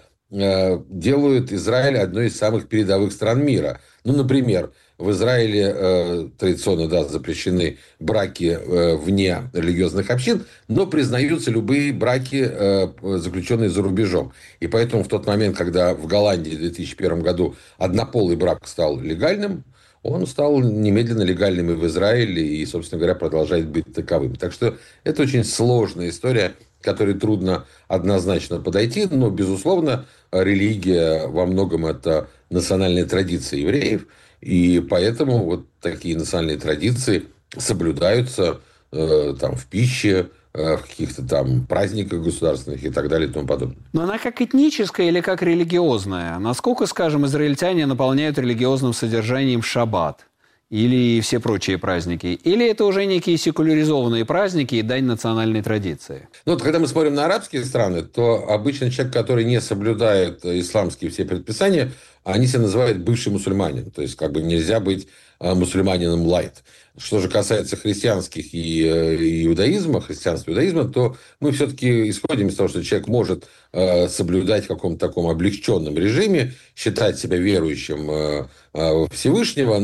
делают Израиль одной из самых передовых стран мира. Ну, например, в Израиле э, традиционно, да, запрещены браки э, вне религиозных общин, но признаются любые браки, э, заключенные за рубежом. И поэтому в тот момент, когда в Голландии в две тысячи первом году однополый брак стал легальным, он стал немедленно легальным и в Израиле, и, собственно говоря, продолжает быть таковым. Так что это очень сложная история, к которой трудно однозначно подойти, но, безусловно, религия во многом это национальная традиция евреев, и поэтому вот такие национальные традиции соблюдаются э, там, в пище, э, в каких-то там праздниках государственных и так далее и тому подобное. Но она как этническая или как религиозная? Насколько, скажем, израильтяне наполняют религиозным содержанием шаббат? Или все прочие праздники? Или это уже некие секуляризованные праздники и дань национальной традиции? Ну, вот, когда мы смотрим на арабские страны, то обычно человек, который не соблюдает исламские все предписания, они себя называют бывшим мусульманином. То есть, как бы нельзя быть мусульманином лайт. Что же касается христианских и иудаизма, христианства и иудаизма, то мы все-таки исходим из того, что человек может соблюдать в каком-то таком облегченном режиме, считать себя верующим в Всевышнего,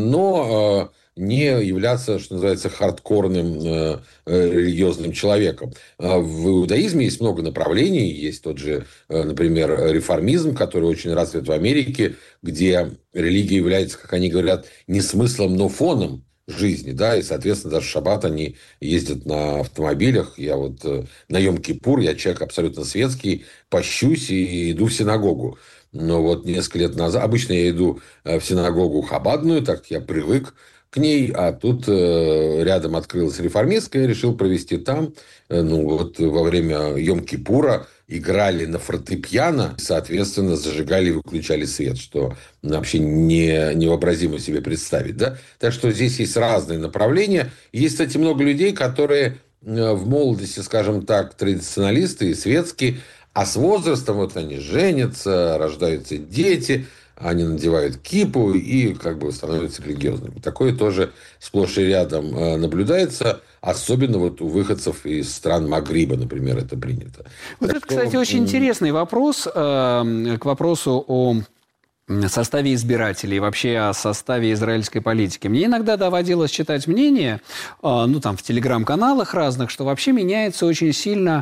но не являться, что называется, хардкорным религиозным человеком. В иудаизме есть много направлений. Есть тот же, например, реформизм, который очень развит в Америке, где религия является, как они говорят, не смыслом, но фоном жизни, да, и, соответственно, даже в шаббат они ездят на автомобилях. Я вот на Йом-Кипур, я человек абсолютно светский, пощусь и иду в синагогу. Но вот несколько лет назад, обычно я иду в синагогу хабадную, так я привык к ней, а тут э, рядом открылась реформистская, решил провести там. Э, ну, вот во время Йом-Кипура играли на фортепиано, соответственно, зажигали и выключали свет, что вообще не, невообразимо себе представить. Да? Так что здесь есть разные направления. Есть, кстати, много людей, которые в молодости, скажем так, традиционалисты и светские, а с возрастом вот они женятся, рождаются дети, они надевают кипу и как бы становятся религиозными. Такое тоже сплошь и рядом наблюдается, особенно вот у выходцев из стран Магриба, например, это принято. Вот так это, что... кстати, очень интересный вопрос э, к вопросу о составе избирателей, вообще о составе израильской политики. Мне иногда доводилось читать мнение, ну, там, в телеграм-каналах разных, что вообще меняется очень сильно,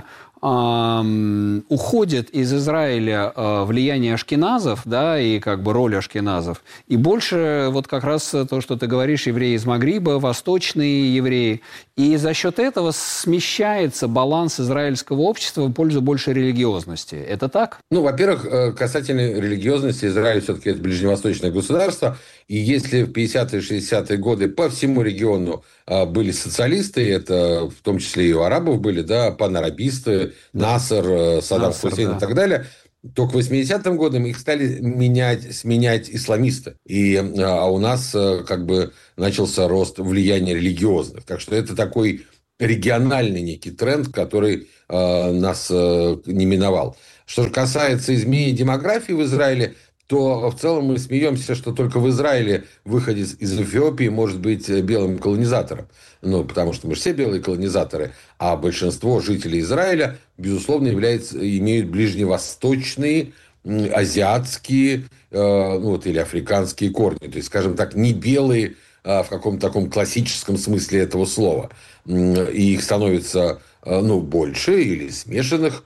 э, уходит из Израиля э, влияние ашкеназов, да, и как бы роль ашкеназов, и больше вот как раз то, что ты говоришь, евреи из Магриба, восточные евреи, и за счет этого смещается баланс израильского общества в пользу большей религиозности. Это так? Ну, во-первых, касательно религиозности, Израиль все-таки это ближневосточное государство, и если в пятидесятые шестидесятые годы по всему региону были социалисты, это в том числе и у арабов были, да, панарабисты, Насер, Саддам Насер, Хусейн да. и так далее, то к восьмидесятым годам их стали менять, сменять исламисты. И, а у нас как бы начался рост влияния религиозных. Так что это такой региональный некий тренд, который э, нас э, не миновал. Что же касается изменения демографии в Израиле, то в целом мы смеемся, что только в Израиле выходец из Эфиопии может быть белым колонизатором. Ну, потому что мы же все белые колонизаторы, а большинство жителей Израиля, безусловно, являются, имеют ближневосточные, азиатские, э, ну, вот, или африканские корни. То есть, скажем так, не белые э, в каком-то таком классическом смысле этого слова. И их становится, ну, больше или смешанных.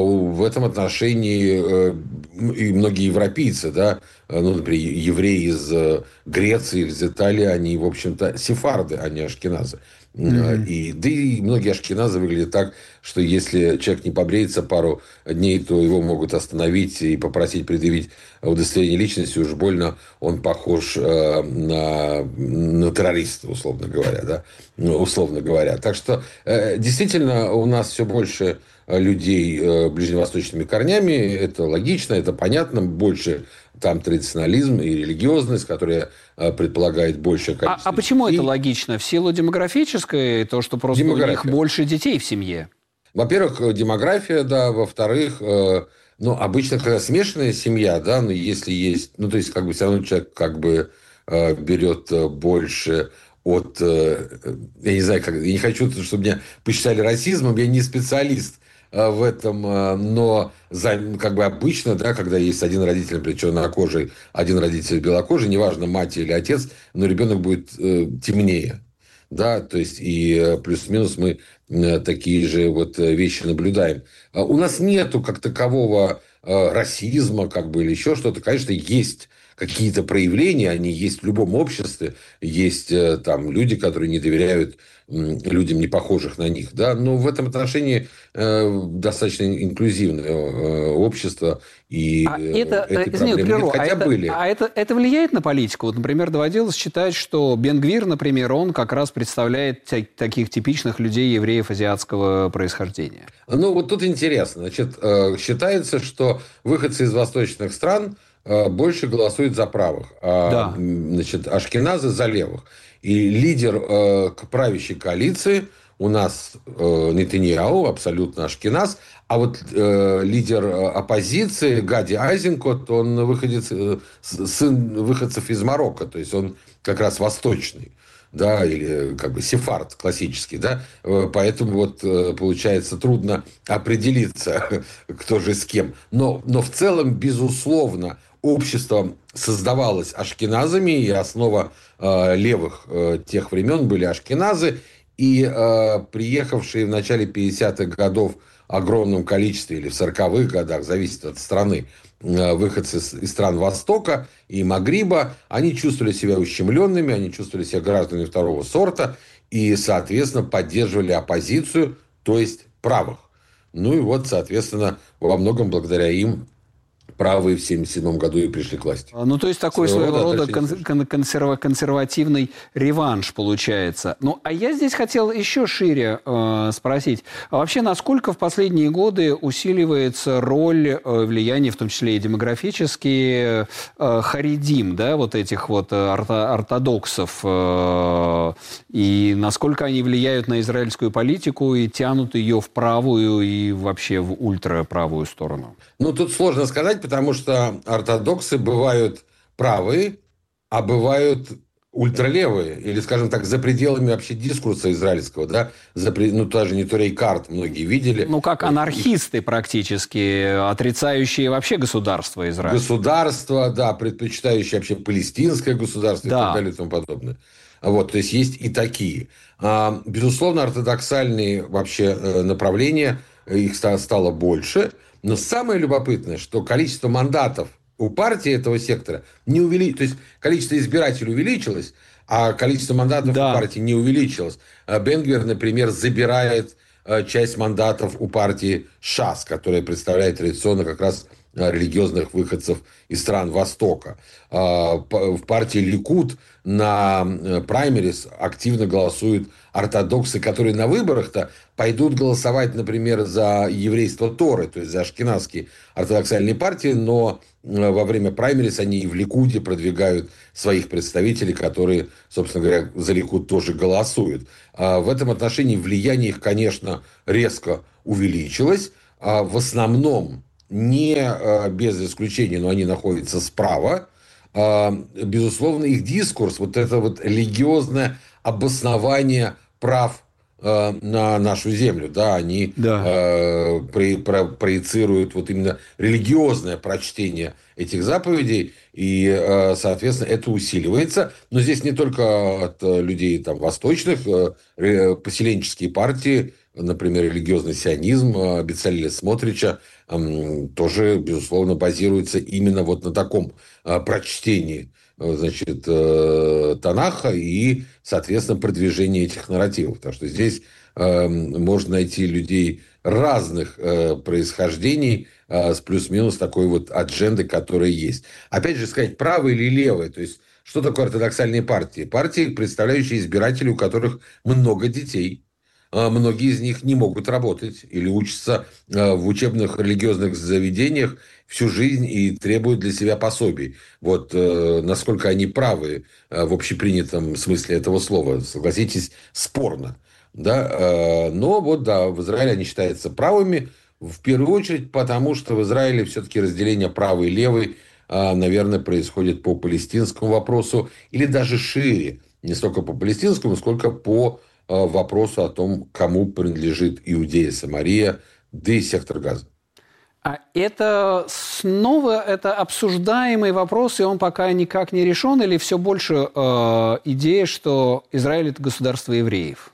В этом отношении и многие европейцы, да, ну, например, евреи из Греции, из Италии, они, в общем-то, сефарды, а не ашкеназы. Mm-hmm. И, да и многие ашкеназы выглядят так, что если человек не побреется пару дней, то его могут остановить и попросить предъявить удостоверение личности. Уж больно он похож э, на, на террориста, условно говоря. Да? Ну, условно говоря. Так что э, действительно у нас все больше людей э, ближневосточными корнями. Это логично, это понятно. Больше там традиционализм и религиозность, которая э, предполагает большее количество А, а почему детей. это логично? В силу демографической, то, что просто Демография. у них больше детей в семье? Во-первых, демография, да. Во-вторых, э, ну, обычно, когда смешанная семья, да, но если есть... Ну, то есть, как бы, все равно человек как бы э, берет больше от... Э, я не знаю, как... Я не хочу, чтобы меня посчитали расизмом, я не специалист в этом, но за, как бы обычно, да, когда есть один родитель, например, чернокожий, один родитель белокожий, неважно, мать или отец, но ребенок будет э, темнее. Да, то есть, и плюс-минус мы э, такие же вот вещи наблюдаем. У нас нету как такового э, расизма, как бы, или еще что-то. Конечно, есть какие-то проявления, они есть в любом обществе. Есть э, там люди, которые не доверяют людям, не похожих на них, да, но в этом отношении э, достаточно инклюзивное э, общество, и а э, это, этой извини, проблемы прерву, нет, хотя а это, были. А это, это влияет на политику? Вот, например, доводилось считать, что Бен-Гвир, например, он как раз представляет таких типичных людей, евреев азиатского происхождения. Ну, вот тут интересно. Значит, э, считается, что выходцы из восточных стран э, больше голосуют за правых, а Да. значит, ашкеназы за левых. И лидер э, к правящей коалиции у нас э, Нетаньяху, абсолютно ашкеназ, а вот э, лидер оппозиции Гади Айзенкот, он выходец, э, сын выходцев из Марокко, то есть он как раз восточный, да, или как бы сефард классический, да, поэтому вот получается трудно определиться, кто же с кем. Но, но в целом, безусловно, общество создавалось ашкеназами, и основа э, левых э, тех времен были ашкеназы, и э, приехавшие в начале пятидесятых годов в огромном количестве, или в сороковых годах, зависит от страны, э, выходцы из стран Востока и Магриба, они чувствовали себя ущемленными, они чувствовали себя гражданами второго сорта, и, соответственно, поддерживали оппозицию, то есть правых. Ну и вот, соответственно, во многом благодаря им правые в семьдесят седьмом году и пришли к власти. Ну, то есть, такой своего, своего да, рода кон- кон- консерва- консервативный реванш получается. Ну, а я здесь хотел еще шире э, спросить. А вообще, насколько в последние годы усиливается роль э, влияния, в том числе и демографические, э, харидим, да, вот этих вот орто- ортодоксов, э, и насколько они влияют на израильскую политику и тянут ее в правую и вообще в ультраправую сторону? Ну, тут сложно сказать, потому что ортодоксы бывают правые, а бывают ультралевые, или, скажем так, за пределами вообще дискурса израильского, да, за, ну, даже не Турей Карт многие видели. Ну, как анархисты практически, отрицающие вообще государство Израиль. Государство, да, предпочитающие вообще палестинское государство, да, и так далее и тому подобное. Вот, то есть, есть и такие. А, безусловно, ортодоксальные вообще направления, их стало больше, но самое любопытное, что количество мандатов у партии этого сектора не увеличилось, то есть количество избирателей увеличилось, а количество мандатов да. у партии не увеличилось. Бен Гвир, например, забирает часть мандатов у партии ШАС, которая представляет традиционно как раз религиозных выходцев из стран Востока. В партии Ликуд на праймерис активно голосуют ортодоксы, которые на выборах-то пойдут голосовать, например, за еврейство Торы, то есть за ашкеназские ортодоксальные партии, но во время праймерис они и в Ликуде продвигают своих представителей, которые, собственно говоря, за Ликуд тоже голосуют. В этом отношении влияние их, конечно, резко увеличилось. В основном не без исключения, но они находятся справа. Безусловно, их дискурс, вот это вот религиозное обоснование прав на нашу землю, да, они да. Э, про, про, проецируют вот именно религиозное прочтение этих заповедей, и, э, соответственно, это усиливается. Но здесь не только от людей там, восточных, э, поселенческие партии, например, религиозный сионизм Бецалеля Смотрича, э, тоже, безусловно, базируется именно вот на таком э, прочтении, значит, Танаха и, соответственно, продвижение этих нарративов. Потому что здесь э, можно найти людей разных э, происхождений э, с плюс-минус такой вот аджендой, которая есть. Опять же, сказать, правые или левые, то есть, что такое ортодоксальные партии? Партии, представляющие избирателей, у которых много детей. Многие из них не могут работать или учатся в учебных религиозных заведениях всю жизнь и требуют для себя пособий. Вот насколько они правы в общепринятом смысле этого слова, согласитесь, спорно. Да? Но вот да, в Израиле они считаются правыми, в первую очередь потому, что в Израиле все-таки разделение правый и левый, наверное, происходит по палестинскому вопросу или даже шире. Не столько по палестинскому, сколько по вопросу о том, кому принадлежит Иудея, Самария, да и сектор Газа. А это снова это обсуждаемый вопрос, и он пока никак не решен, или все больше э, идея, что Израиль – это государство евреев?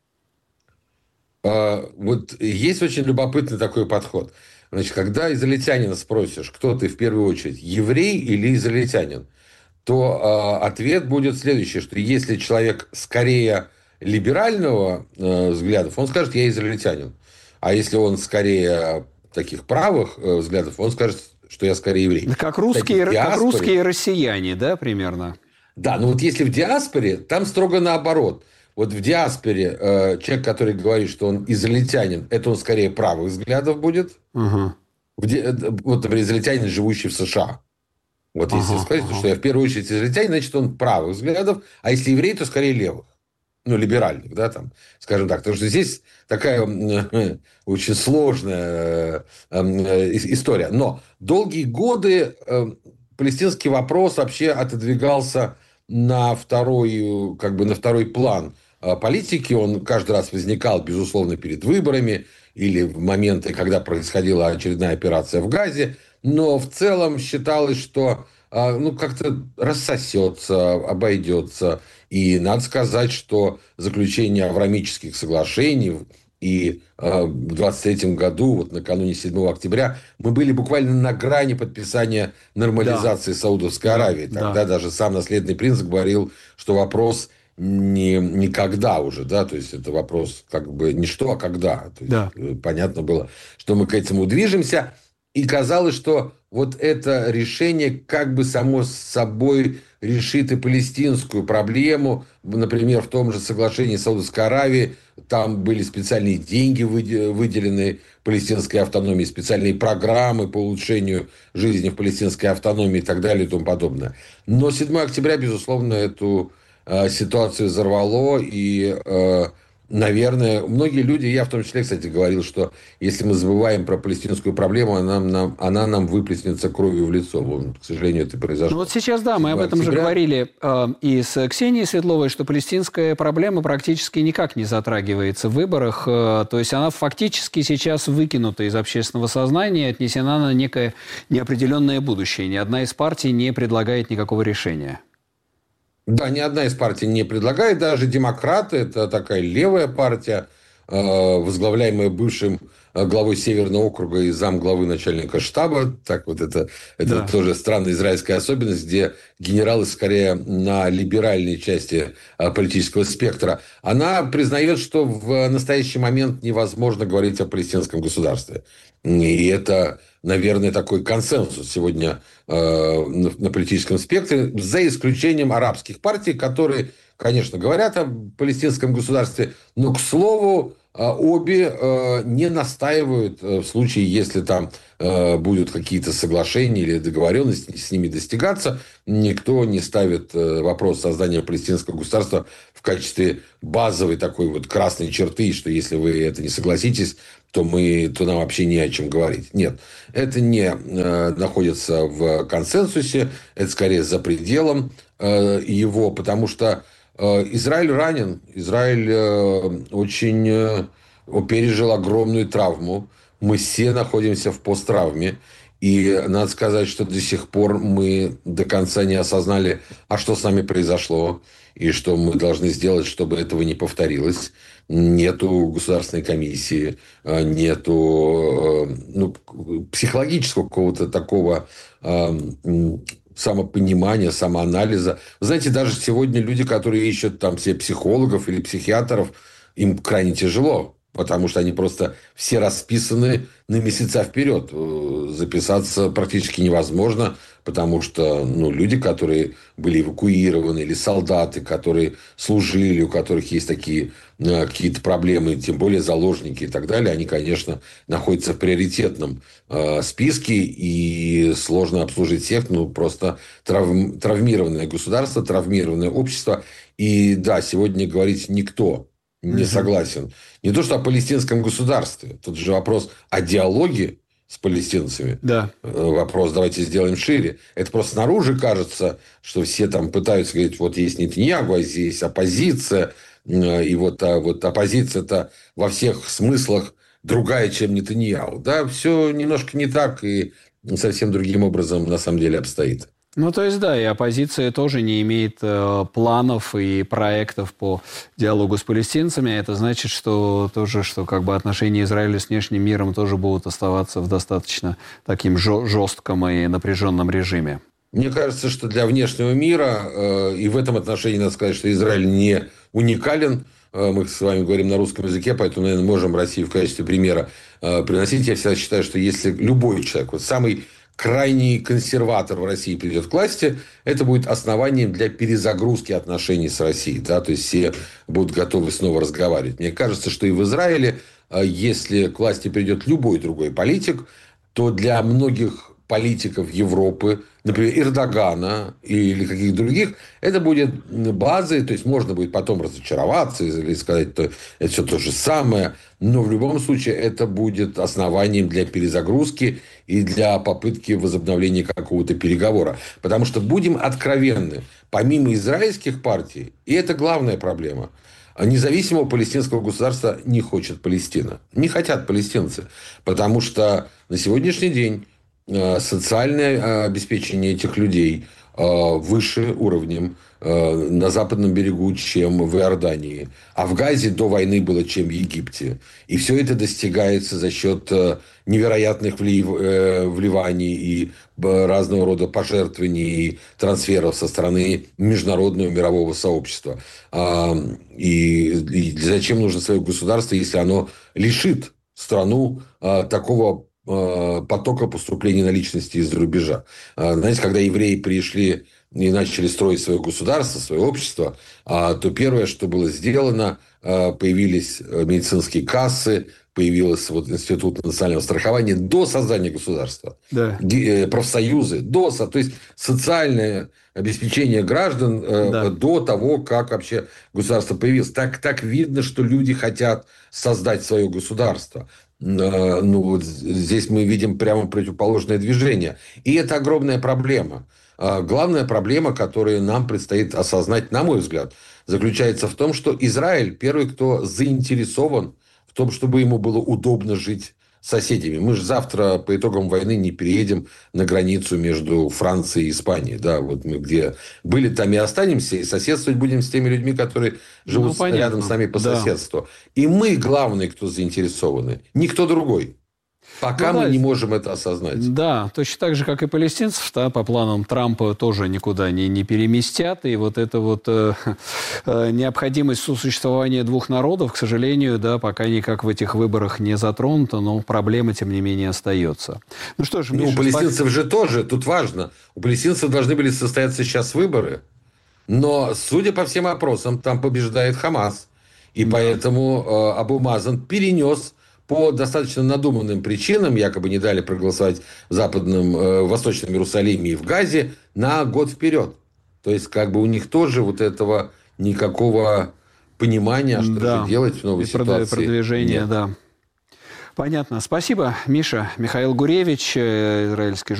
А, вот есть очень любопытный такой подход. Значит, когда израильтянина спросишь, кто ты в первую очередь, еврей или израильтянин, то э, ответ будет следующий, что если человек скорее либерального э, взглядов, он скажет, я израильтянин. А если он скорее таких правых э, взглядов, он скажет, что я скорее еврей. Как русские, Кстати, как русские россияне, да, примерно? Да, но вот если в диаспоре, там строго наоборот. Вот в диаспоре э, человек, который говорит, что он израильтянин, это он скорее правых взглядов будет. Угу. В ди... Вот, например, израильтянин, живущий в США. Вот ага, если сказать, ага. что я в первую очередь израильтянин, значит, он правых взглядов, а если еврей, то скорее левых. Ну, либеральных, да, там, скажем так. Потому что здесь такая э, очень сложная э, э, история. Но долгие годы э, палестинский вопрос вообще отодвигался на второй, как бы на второй план э, политики. Он каждый раз возникал, безусловно, перед выборами или в моменты, когда происходила очередная операция в Газе. Но в целом считалось, что э, ну, как-то рассосется, обойдется. И надо сказать, что заключение авраамических соглашений и э, в двадцать третьем году, вот накануне седьмого октября, мы были буквально на грани подписания нормализации да. Саудовской Аравии. Тогда да. даже сам наследный принц говорил, что вопрос не, не когда уже, да, то есть это вопрос как бы не что, а когда. То есть, да. понятно было, что мы к этому движемся. И казалось, что вот это решение как бы само собой решит и палестинскую проблему. Например, в том же соглашении Саудовской Аравии там были специальные деньги выделены палестинской автономии, специальные программы по улучшению жизни в палестинской автономии и так далее и тому подобное. Но седьмого октября, безусловно, эту э, ситуацию взорвало, и э, наверное, многие люди, я в том числе, кстати, говорил, что если мы забываем про палестинскую проблему, она нам, она нам выплеснется кровью в лицо. Вон, к сожалению, это произошло. Ну вот сейчас, да, мы об этом же говорили э, и с Ксенией Светловой, что палестинская проблема практически никак не затрагивается в выборах. Э, то есть она фактически сейчас выкинута из общественного сознания, отнесена на некое неопределенное будущее. Ни одна из партий не предлагает никакого решения. Да, ни одна из партий не предлагает. Даже демократы, это такая левая партия, возглавляемая бывшим главой Северного округа и замглавы начальника штаба. Так вот это, это да. тоже странная израильская особенность, где генералы скорее на либеральной части политического спектра. Она признает, что в настоящий момент невозможно говорить о палестинском государстве. И это, наверное, такой консенсус сегодня э, на, на политическом спектре, за исключением арабских партий, которые, конечно, говорят о палестинском государстве, но, к слову, обе э, не настаивают в случае, если там э, будут какие-то соглашения или договоренности с ними достигаться. Никто не ставит э, вопрос создания палестинского государства в качестве базовой такой вот красной черты, что если вы это не согласитесь, то, мы, то нам вообще не о чем говорить. Нет, это не э, находится в консенсусе, это скорее за пределом э, его, потому что э, Израиль ранен, Израиль э, очень э, пережил огромную травму, мы все находимся в посттравме, и надо сказать, что до сих пор мы до конца не осознали, а что с нами произошло, и что мы должны сделать, чтобы этого не повторилось. Нету государственной комиссии, нету ну, психологического какого-то такого самопонимания, самоанализа. Знаете, даже сегодня люди, которые ищут там себе психологов или психиатров, им крайне тяжело. Потому что они просто все расписаны на месяца вперед. Записаться практически невозможно, потому что ну, люди, которые были эвакуированы, или солдаты, которые служили, у которых есть такие э, какие-то проблемы, тем более заложники и так далее, они, конечно, находятся в приоритетном э, списке, и сложно обслужить всех, ну, просто травм, травмированное государство, травмированное общество. И да, сегодня говорить никто не согласен. Не то, что о палестинском государстве. Тут же вопрос о диалоге с палестинцами. Да. Вопрос давайте сделаем шире. Это просто снаружи кажется, что все там пытаются говорить, вот есть Нетаньяху, а здесь оппозиция. И вот, а, вот оппозиция-то во всех смыслах другая, чем Нетаньяху. Да, все немножко не так и совсем другим образом на самом деле обстоит. Ну, то есть, да, и оппозиция тоже не имеет э, планов и проектов по диалогу с палестинцами. Это значит, что тоже, что как бы отношения Израиля с внешним миром тоже будут оставаться в достаточно таким жестком и напряженном режиме. Мне кажется, что для внешнего мира, э, и в этом отношении надо сказать, что Израиль не уникален. Э, мы с вами говорим на русском языке, поэтому, наверное, можем Россию в качестве примера э, приносить. Я всегда считаю, что если любой человек, вот самый крайний консерватор в России придет к власти, это будет основанием для перезагрузки отношений с Россией. Да? То есть, все будут готовы снова разговаривать. Мне кажется, что и в Израиле, если к власти придет любой другой политик, то для многих политиков Европы, например, Эрдогана или каких-то других, это будет базой, то есть можно будет потом разочароваться или сказать, что это все то же самое, но в любом случае это будет основанием для перезагрузки и для попытки возобновления какого-то переговора. Потому что, будем откровенны, помимо израильских партий, и это главная проблема, независимого палестинского государства не хочет Палестина. Не хотят палестинцы. Потому что на сегодняшний день социальное обеспечение этих людей выше уровнем на западном берегу, чем в Иордании. А в Газе до войны было, чем в Египте. И все это достигается за счет невероятных вливаний и разного рода пожертвований и трансферов со стороны международного мирового сообщества. И, и зачем нужно свое государство, если оно лишит страну такого потока поступления наличности из-за рубежа. Знаете, когда евреи пришли и начали строить свое государство, свое общество, то первое, что было сделано, появились медицинские кассы, появился вот институт национального страхования, до создания государства. Да. Профсоюзы, до, то есть социальное обеспечение граждан да. до того, как вообще государство появилось. Так, так видно, что люди хотят создать свое государство. Ну, вот здесь мы видим прямо противоположное движение. И это огромная проблема. Главная проблема, которую нам предстоит осознать, на мой взгляд, заключается в том, что Израиль первый, кто заинтересован в том, чтобы ему было удобно жить с соседями. Мы же завтра по итогам войны не переедем на границу между Францией и Испанией. Да, вот мы где были, там и останемся, и соседствовать будем с теми людьми, которые живут ну, рядом с нами по да. соседству. И мы главные, кто заинтересованы, никто другой. Пока ну, мы да, не можем это осознать. Да, точно так же, как и палестинцев, да, по планам Трампа тоже никуда не, не переместят. И вот эта вот э, э, необходимость сосуществования двух народов, к сожалению, да, пока никак в этих выборах не затронута, но проблема, тем не менее, остается. Ну что ж, Миша, ну, у палестинцев же тоже, тут важно, у палестинцев должны были состояться сейчас выборы, но, судя по всем опросам, там побеждает Хамас. И да. поэтому э, Абу Мазан перенес по достаточно надуманным причинам, якобы не дали проголосовать в Западном, э, в Восточном Иерусалиме и в Газе на год вперед. То есть, как бы у них тоже вот этого никакого понимания, что да. же делать в новой и ситуации. Продвижение, нет. Да. Понятно. Спасибо, Миша. Михаил Гуревич, израильский журналист.